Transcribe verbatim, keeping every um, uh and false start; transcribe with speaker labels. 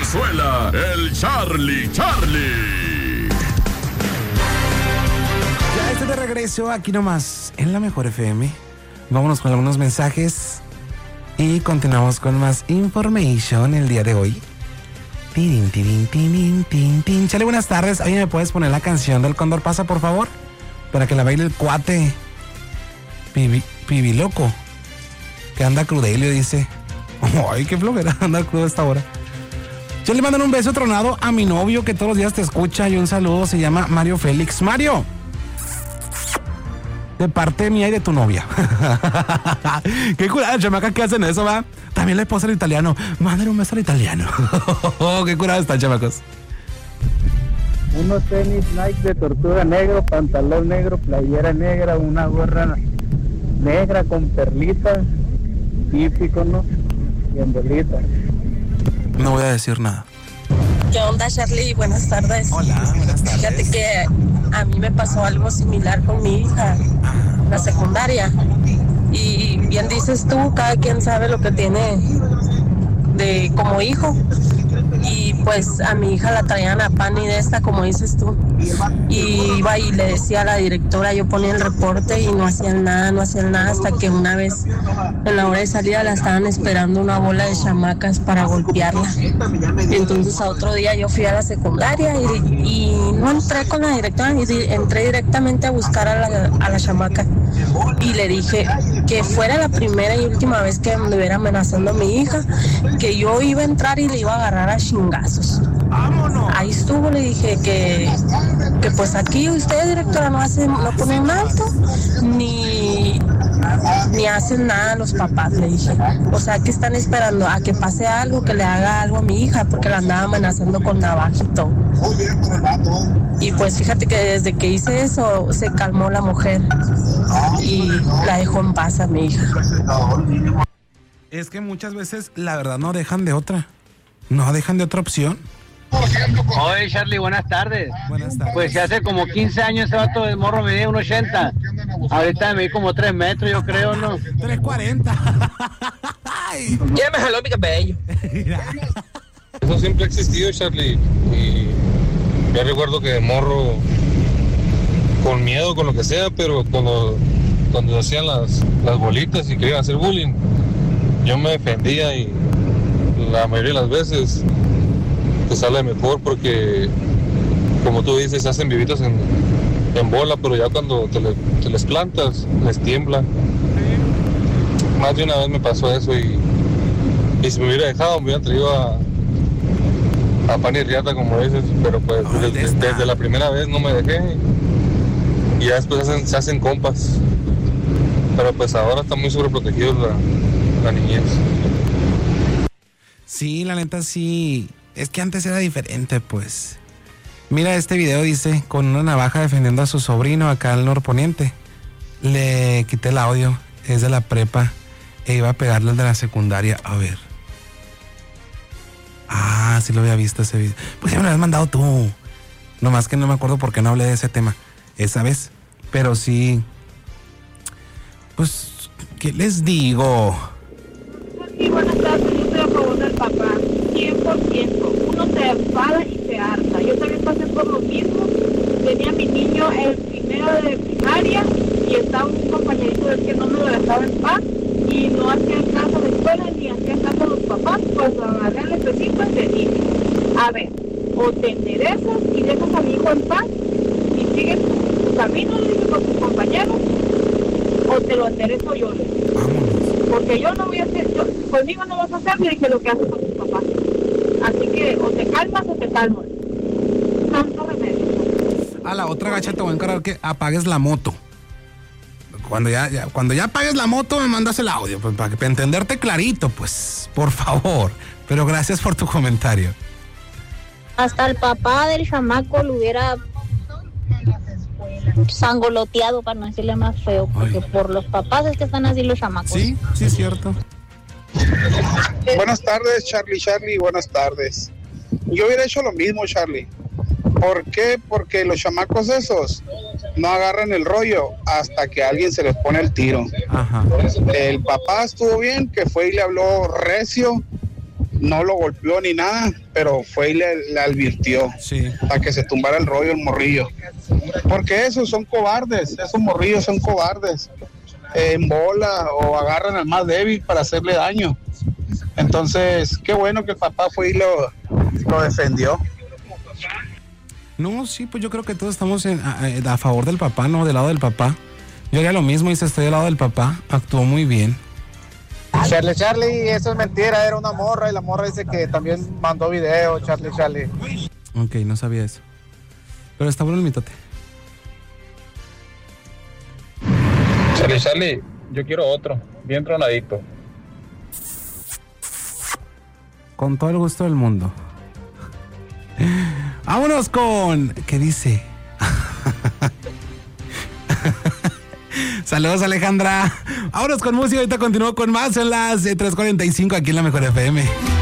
Speaker 1: Brizuela, el Charlie Charlie.
Speaker 2: Ya estoy de regreso aquí nomás en la Mejor F M. Vámonos con algunos mensajes y continuamos con más information el día de hoy. Tirin, tirin, tirin, tin, tin. Chale, buenas tardes. Oye, ¿me puedes poner la canción del Cóndor Pasa, por favor? Para que la baile el cuate. Pibi, pibi loco. Que anda crudelio, dice. Ay, qué flojera andar crudo a esta hora. Yo le mando un beso tronado a mi novio que todos los días te escucha y un saludo. Se llama Mario Félix. Mario, de parte mía y de tu novia. Qué curada, chamaca, que hacen eso, va. También la esposa al italiano. Mándale un beso al italiano. Qué curada están, chamacos.
Speaker 3: Unos tenis Nike de tortuga negro, pantalón negro, playera negra, una gorra negra con perlitas, típico, ¿no? Y en bolitas.
Speaker 2: No voy a decir nada.
Speaker 4: ¿Qué onda, Charlie? Buenas tardes.
Speaker 2: Hola, buenas tardes.
Speaker 4: Fíjate que a mí me pasó algo similar con mi hija en la secundaria. Y bien dices tú, cada quien sabe lo que tiene de como hijo. Y pues a mi hija la traían a pan y de esta, como dices tú. Y iba y le decía a la directora, yo ponía el reporte y no hacían nada, no hacían nada, hasta que una vez en la hora de salida la estaban esperando una bola de chamacas para golpearla. Entonces a otro día yo fui a la secundaria y, y no entré con la directora, y di, entré directamente a buscar a la, a la chamaca. Y le dije que fuera la primera y última vez que me estuviera amenazando a mi hija, que yo iba a entrar y le iba a agarrar a chingazos.
Speaker 2: ¡Vámonos!
Speaker 4: Ahí estuvo, le dije que, que pues aquí usted, directora, no hacen, no ponen alto, ni, ni hacen nada los papás, le dije. O sea, que están esperando a que pase algo, que le haga algo a mi hija, porque la andaba amenazando con navajito. Y pues fíjate que desde que hice eso, se calmó la mujer y la dejó en paz a mi hija.
Speaker 2: Es que muchas veces, la verdad, no dejan de otra. No dejan de otra opción.
Speaker 5: Oye, Charlie, buenas tardes.
Speaker 2: Buenas tardes.
Speaker 5: Pues hace como quince años ese vato de morro medía uno ochenta. Ahorita me di como tres metros, yo creo, ¿no?
Speaker 2: tres cuarenta.
Speaker 4: Ya me jaló mi cabello.
Speaker 6: Eso siempre ha existido, Charlie. Y yo recuerdo que de morro, con miedo, con lo que sea, pero cuando, cuando hacían las, las bolitas y querían hacer bullying, yo me defendía y la mayoría de las veces te sale mejor porque, como tú dices, se hacen vivitos en, en bola, pero ya cuando te, le, te les plantas, les tiembla. Más de una vez me pasó eso y, y si me hubiera dejado, me hubieran traído a, a pan y riata, como dices, pero pues desde, desde la primera vez no me dejé y ya después se hacen, se hacen compas. Pero pues ahora está muy sobreprotegido la, la niñez.
Speaker 2: Sí, la neta sí. Es que antes era diferente, pues. Mira, este video dice, con una navaja defendiendo a su sobrino acá al norponiente. Le quité el audio, es de la prepa, e iba a pegarle al de la secundaria. A ver. Ah, sí lo había visto ese video. Pues ya me lo habías mandado tú. Nomás que no me acuerdo por qué no hablé de ese tema esa vez. Pero sí. Pues, ¿qué les digo?
Speaker 7: Sí, buenas tardes, yo estoy a favor del papá, cien por ciento. Uno se enfada y se harta. Yo también pasé por lo mismo. Tenía a mi niño el primero de primaria y estaba un compañerito del que no me lo dejaba en paz y no hacía caso a la escuela ni hacía caso a los papás, pues lo agarré al específico y le dije, a ver, o te enderezas y dejas a mi hijo en paz y sigues tu camino, le dije, con tus compañeros, o te lo enderezo yo, le dije. Porque yo no voy a hacer, yo, conmigo no vas a hacer ni que lo que haces con tus papás. Así que o te calmas o te calmas. Tanto remedio.
Speaker 2: A la otra gacha te voy a encargar que apagues la moto. Cuando ya, ya, cuando ya apagues la moto me mandas el audio, pues, para, que, para entenderte clarito, pues, por favor. Pero gracias por tu comentario.
Speaker 8: Hasta el papá del chamaco lo hubiera sangoloteado, para no decirle más feo, porque Ay. por los papás es que están así los chamacos.
Speaker 2: Sí, sí es cierto.
Speaker 9: Buenas tardes, Charlie, Charlie, buenas tardes. Yo hubiera hecho lo mismo, Charlie. ¿Por qué? Porque los chamacos esos no agarran el rollo hasta que alguien se les pone el tiro.
Speaker 2: Ajá.
Speaker 9: El papá estuvo bien, que fue y le habló recio no lo golpeó ni nada, pero fue y le, le advirtió
Speaker 2: sí.
Speaker 9: para que se tumbara el rollo el morrillo. Porque esos son cobardes, esos morrillos son cobardes. Eh, en bola o agarran al más débil para hacerle daño. Entonces, qué bueno que el papá fue y lo, lo defendió.
Speaker 2: No, sí, pues yo creo que todos estamos en, a, a favor del papá, ¿no? Del lado del papá. Yo haría lo mismo, dice, estoy del lado del papá. Actuó muy bien.
Speaker 3: Charlie, Charlie, eso es mentira, era una morra y la morra dice que también mandó video, Charlie, Charlie.
Speaker 2: Ok, no sabía eso. Pero está bueno el mitote.
Speaker 6: Charlie, Charlie, yo quiero otro, bien tronadito.
Speaker 2: Con todo el gusto del mundo. Vámonos con... ¿Qué dice? Saludos, Alejandra. Vámonos con música. Ahorita continúo con más. Son las tres cuarenta y cinco aquí en La Mejor F M.